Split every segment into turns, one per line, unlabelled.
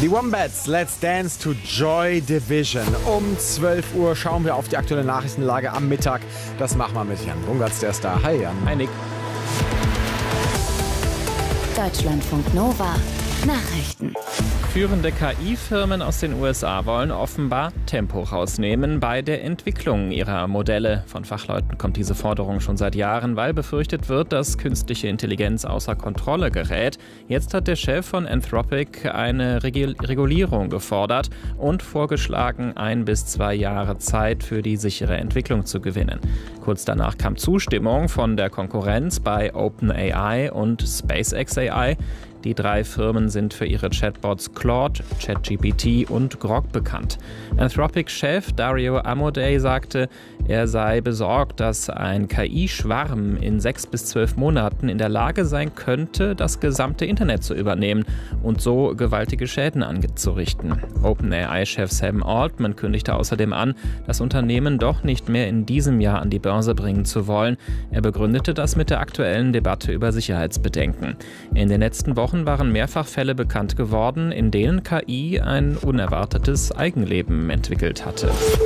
Die Wombats, Let's Dance to Joy Division. Um 12 Uhr schauen wir auf die aktuelle Nachrichtenlage am Mittag. Das machen wir mit Jan Bungertz, der ist da. Hi Jan.
Hi Nick.
Deutschlandfunk Nova. Nachrichten.
Führende KI-Firmen aus den USA wollen offenbar Tempo rausnehmen bei der Entwicklung ihrer Modelle. Von Fachleuten kommt diese Forderung schon seit Jahren, weil befürchtet wird, dass künstliche Intelligenz außer Kontrolle gerät. Jetzt hat der Chef von Anthropic eine Regulierung gefordert und vorgeschlagen, 1 bis 2 Jahre Zeit für die sichere Entwicklung zu gewinnen. Kurz danach kam Zustimmung von der Konkurrenz bei OpenAI und SpaceX AI. Die 3 Firmen sind für ihre Chatbots Claude, ChatGPT und Grok bekannt. Anthropic-Chef Dario Amodei sagte, er sei besorgt, dass ein KI-Schwarm in 6 bis 12 Monaten in der Lage sein könnte, das gesamte Internet zu übernehmen und so gewaltige Schäden anzurichten. OpenAI-Chef Sam Altman kündigte außerdem an, das Unternehmen doch nicht mehr in diesem Jahr an die Börse bringen zu wollen. Er begründete das mit der aktuellen Debatte über Sicherheitsbedenken. In den letzten Wochen waren mehrfach Fälle bekannt geworden, in denen KI ein unerwartetes Eigenleben entwickelt hatte.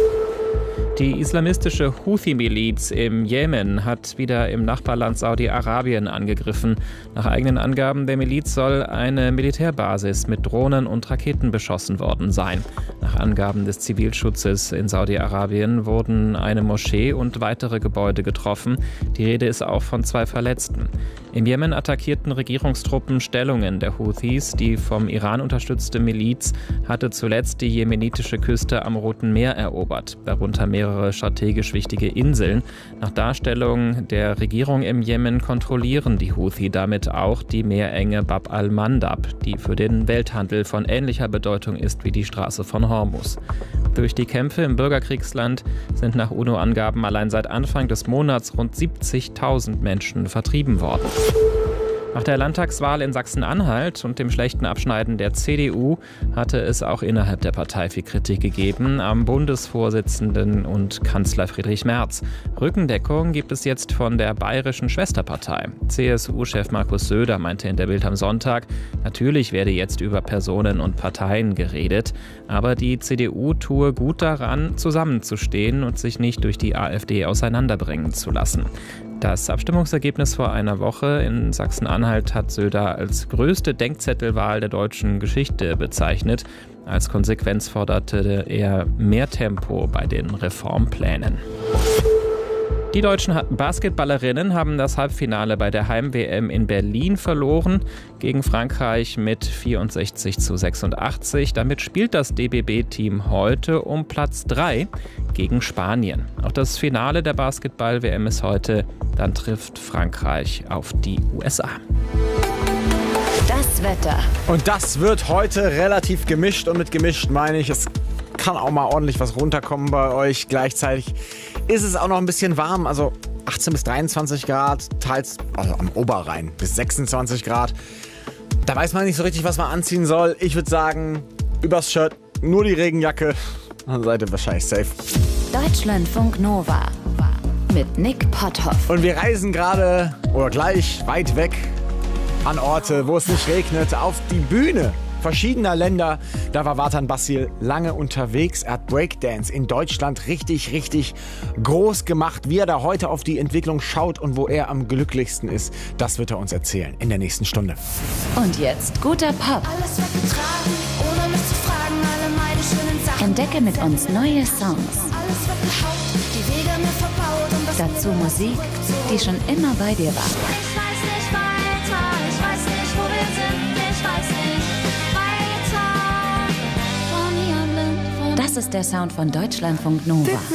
Die islamistische Houthi-Miliz im Jemen hat wieder im Nachbarland Saudi-Arabien angegriffen. Nach eigenen Angaben der Miliz soll eine Militärbasis mit Drohnen und Raketen beschossen worden sein. Nach Angaben des Zivilschutzes in Saudi-Arabien wurden eine Moschee und weitere Gebäude getroffen. Die Rede ist auch von 2 Verletzten. Im Jemen attackierten Regierungstruppen Stellungen der Houthis. Die vom Iran unterstützte Miliz hatte zuletzt die jemenitische Küste am Roten Meer erobert, darunter mehrere strategisch wichtige Inseln. Nach Darstellung der Regierung im Jemen kontrollieren die Houthi damit auch die Meerenge Bab al-Mandab, die für den Welthandel von ähnlicher Bedeutung ist wie die Straße von Hormuz. Durch die Kämpfe im Bürgerkriegsland sind nach UNO-Angaben allein seit Anfang des Monats rund 70.000 Menschen vertrieben worden. Nach der Landtagswahl in Sachsen-Anhalt und dem schlechten Abschneiden der CDU hatte es auch innerhalb der Partei viel Kritik gegeben am Bundesvorsitzenden und Kanzler Friedrich Merz. Rückendeckung gibt es jetzt von der bayerischen Schwesterpartei. CSU-Chef Markus Söder meinte in der Bild am Sonntag, natürlich werde jetzt über Personen und Parteien geredet, aber die CDU tue gut daran, zusammenzustehen und sich nicht durch die AfD auseinanderbringen zu lassen. Das Abstimmungsergebnis vor einer Woche in Sachsen-Anhalt hat Söder als größte Denkzettelwahl der deutschen Geschichte bezeichnet. Als Konsequenz forderte er mehr Tempo bei den Reformplänen. Die deutschen Basketballerinnen haben das Halbfinale bei der Heim-WM in Berlin verloren gegen Frankreich mit 64:86. Damit spielt das DBB-Team heute um Platz 3 gegen Spanien. Auch das Finale der Basketball-WM ist heute. Dann trifft Frankreich auf die USA.
Das Wetter.
Und das wird heute relativ gemischt. Und mit gemischt meine ich, es kann auch mal ordentlich was runterkommen bei euch. Gleichzeitig ist es auch noch ein bisschen warm. Also 18 bis 23 Grad, teils also am Oberrhein bis 26 Grad. Da weiß man nicht so richtig, was man anziehen soll. Ich würde sagen, übers Shirt nur die Regenjacke. Dann seid ihr wahrscheinlich safe.
Deutschlandfunk Nova mit Nick Potthoff.
Und wir reisen gerade oder gleich weit weg an Orte, wo es nicht regnet, auf die Bühne verschiedener Länder. Da war Vatan Basil lange unterwegs. Er hat Breakdance in Deutschland richtig groß gemacht. Wie er da heute auf die Entwicklung schaut und wo er am glücklichsten ist, das wird er uns erzählen in der nächsten Stunde.
Und jetzt guter Pop.
Alles weggetragen, ohne mich zu fragen, alle meine schönen Sachen.
Entdecke mit uns neue Songs.
Alles weggehaucht, die Wege mir verbaut und das
Dazu Musik, die schon immer bei dir war.
Ich weiß nicht weiter, ich weiß nicht, wo wir sind, ich weiß nicht weiter. Von hier blind, von
Das ist der Sound von Deutschlandfunk Nova.